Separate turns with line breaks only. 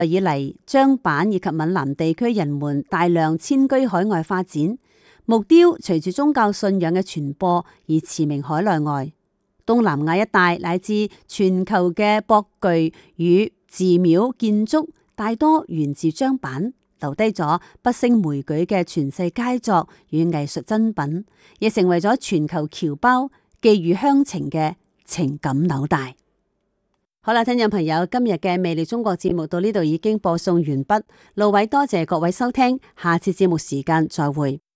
以嚟，張板以及閩南地區人們大量遷居海外發展，木雕隨住宗教信仰嘅傳播而馳名海內外。東南亞一帶乃至全球嘅博具與寺廟建築，大多源自張板，留低咗不勝枚舉嘅傳世佳作與藝術珍品，亦成為咗全球僑胞寄予鄉情嘅情感紐帶。好啦，聽眾朋友，今日嘅魅力中國節目到呢度已經播送完畢，盧偉多謝各位收聽，下次節目時間再會。